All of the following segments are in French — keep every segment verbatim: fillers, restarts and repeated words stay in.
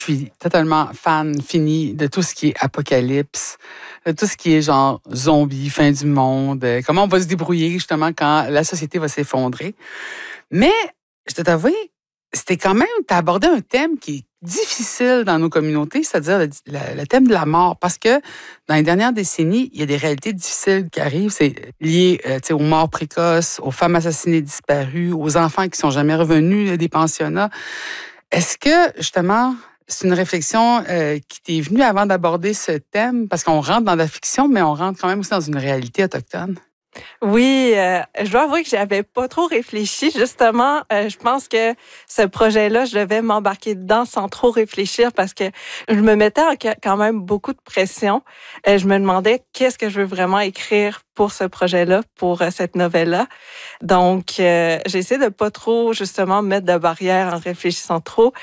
Je suis totalement fan, fini de tout ce qui est apocalypse, de tout ce qui est genre zombie, fin du monde, euh, comment on va se débrouiller justement quand la société va s'effondrer. Mais, je dois t'avouer, c'était quand même, tu as abordé un thème qui est difficile dans nos communautés, c'est-à-dire le, le- le thème de la mort. Parce que dans les dernières décennies, il y a des réalités difficiles qui arrivent. C'est lié euh, tu sais, aux morts précoces, aux femmes assassinées disparues, aux enfants qui sont jamais revenus des pensionnats. Est-ce que, justement, c'est une réflexion euh, qui t'est venue avant d'aborder ce thème? Parce qu'on rentre dans la fiction, mais on rentre quand même aussi dans une réalité autochtone. Oui, euh, je dois avouer que j'avais pas trop réfléchi. Justement, euh, je pense que ce projet-là, je devais m'embarquer dedans sans trop réfléchir parce que je me mettais en ca- quand même beaucoup de pression. Euh, je me demandais qu'est-ce que je veux vraiment écrire pour ce projet-là, pour euh, cette novelle-là. Donc, euh, j'ai essayé de pas trop, justement, mettre de barrières en réfléchissant trop.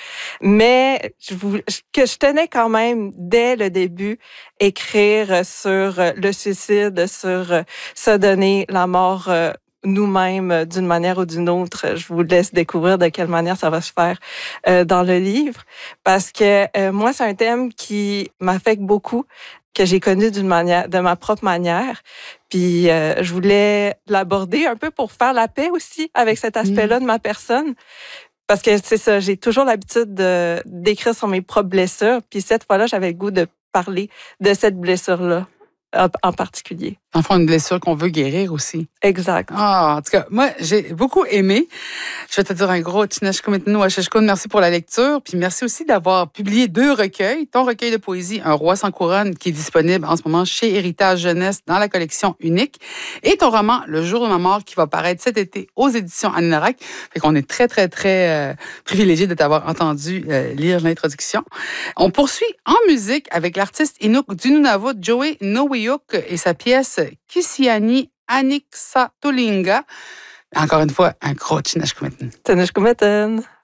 Mais je vou- que je tenais quand même, dès le début, écrire sur euh, le suicide, sur euh, se donner la mort euh, nous-mêmes euh, d'une manière ou d'une autre. Je vous laisse découvrir de quelle manière ça va se faire euh, dans le livre. Parce que euh, moi, c'est un thème qui m'affecte beaucoup, que j'ai connu d'une manière, de ma propre manière. Puis euh, je voulais l'aborder un peu pour faire la paix aussi avec cet aspect-là de ma personne. Parce que c'est ça, j'ai toujours l'habitude de, d'écrire sur mes propres blessures. Puis cette fois-là, j'avais le goût de parler de cette blessure-là en, en particulier. En fond, une blessure qu'on veut guérir aussi. Exact. Ah, en tout cas, moi, j'ai beaucoup aimé. Je vais te dire un gros Tinashkumitnu Washashkun, merci pour la lecture. Puis merci aussi d'avoir publié deux recueils. Ton recueil de poésie, Un roi sans couronne, qui est disponible en ce moment chez Héritage Jeunesse dans la collection Unique. Et ton roman, Le jour de ma mort, qui va paraître cet été aux éditions Aninorak. Fait qu'on est très, très, très euh, privilégiés de t'avoir entendu euh, lire l'introduction. On poursuit en musique avec l'artiste Inuk du Nunavut, Joey Noweyuk, et sa pièce Kisiani Aniksa Tulinga. Encore une fois, un gros Tinashkumitnu. Tinashkumitun.